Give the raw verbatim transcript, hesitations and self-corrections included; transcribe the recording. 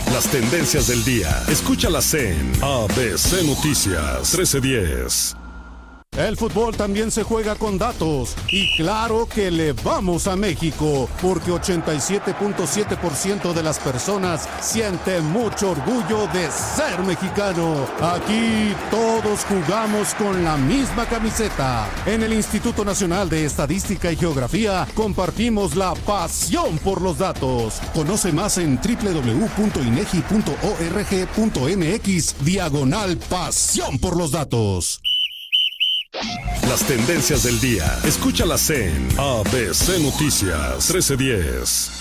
Las tendencias del día. Escúchalas en A B C Noticias trece diez. El fútbol también se juega con datos y claro que le vamos a México porque ochenta y siete punto siete por ciento de las personas siente mucho orgullo de ser mexicano. Aquí todos jugamos con la misma camiseta. En el Instituto Nacional de Estadística y Geografía compartimos la pasión por los datos. Conoce más en doble u doble u doble u punto inegi punto org punto mx diagonal pasión por los datos. Las tendencias del día. Escúchalas en A B C Noticias trece diez.